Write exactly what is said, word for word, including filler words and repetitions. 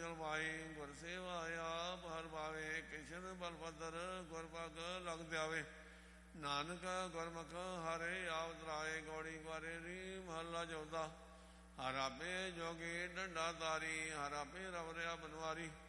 ਮੰਗਲ ਪਾਈ। ਗੁਰ ਸੇਵਾ ਆਪ ਹਰ ਪਾਵੇ, ਕਿਸ਼ਨ ਬਲਭਦਰ ਗੁਰ ਪਗ ਲਗ ਧਿਆਵੇ। ਨਾਨਕ ਗੁਰਮੁਖ ਹਰਿ ਆਪ ਤਰਾਏ, ਗੌੜੀ ਗੁਆਰੇ ਰੀ ਮਹੱਲਾ ਚੌਥਾ। ਹਰ ਆਪੇ ਜੋਗੀ ਡੰਡਾ ਤਾਰੀ, ਹਰ ਆਪੇ ਰਵਰਿਆ ਬਨਵਾਰੀ।